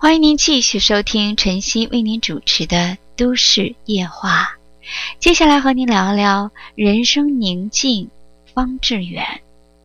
欢迎您继续收听晨曦为您主持的都市夜话。接下来和您聊聊人生宁静方致远。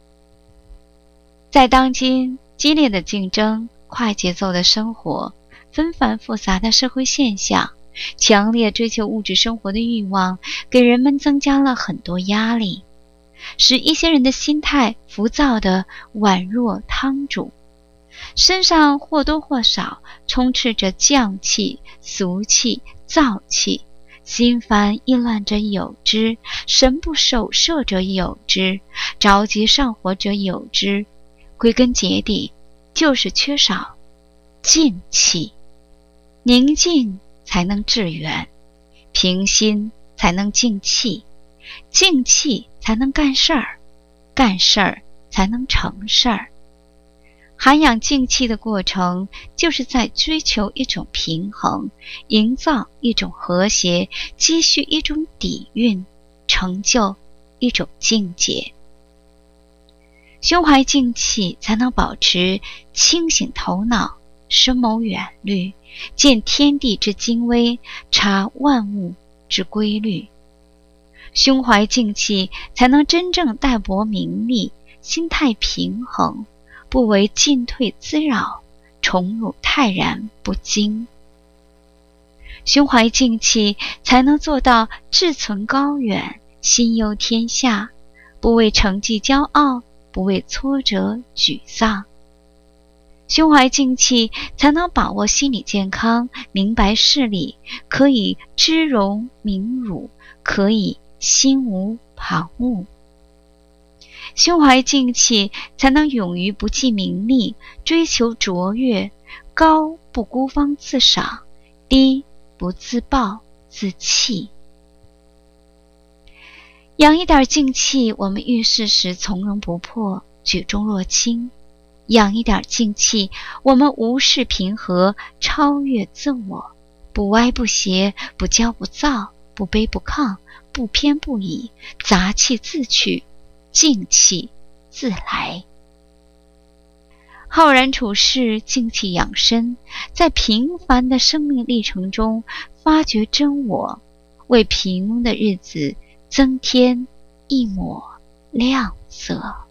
在当今激烈的竞争、快节奏的生活、纷繁复杂的社会现象，强烈追求物质生活的欲望给人们增加了很多压力，使一些人的心态浮躁的宛若汤煮，身上或多或少充斥着犟气、俗气、躁气，心烦意乱者有之，神不守舍者有之，着急上火者有之。归根结底就是缺少静气。宁静才能致远，平心才能静气，静气才能干事儿，干事儿才能成事儿。涵养静气的过程，就是在追求一种平衡，营造一种和谐，积蓄一种底蕴，成就一种境界。胸怀静气，才能保持清醒头脑，深谋远虑，见天地之精微，察万物之规律。胸怀静气，才能真正淡泊名利，心态平衡，不为进退滋扰，宠辱泰然不惊。胸怀静气，才能做到志存高远，心忧天下，不为成绩骄傲，不为挫折沮丧。胸怀静气，才能把握心理健康，明白事理，可以知荣明辱，可以心无旁骛。胸怀静气，才能勇于不计名利，追求卓越，高不孤芳自赏，低不自暴自弃。养一点静气，我们遇事时从容不迫，举重若轻；养一点静气，我们无事平和，超越自我，不歪不斜，不骄不躁，不卑不亢，不偏不倚，杂气自去，静气自来。浩然处世，静气养身，在平凡的生命历程中发掘真我，为平庸的日子增添一抹亮色。